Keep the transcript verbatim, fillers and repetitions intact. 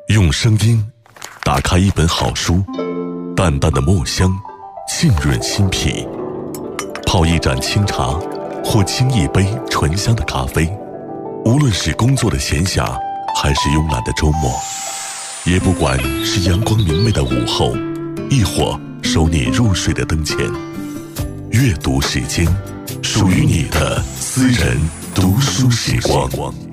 用声音打开一本好书，淡淡的墨香浸润心脾，泡一盏清茶或沏一杯醇香的咖啡，无论是工作的闲暇还是慵懒的周末，也不管是阳光明媚的午后，亦或收你入睡的灯前，阅读时间，属于你的私人读书时光。